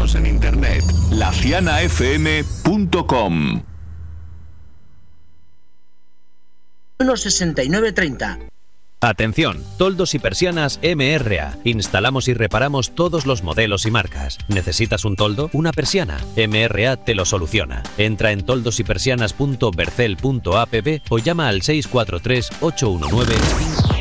Síguenos en internet, lacianafm.com. 16930. Atención, toldos y persianas MRA. Instalamos y reparamos todos los modelos y marcas. ¿Necesitas un toldo? ¿Una persiana? MRA te lo soluciona. Entra en toldosypersianas.bercel.app o llama al 643 819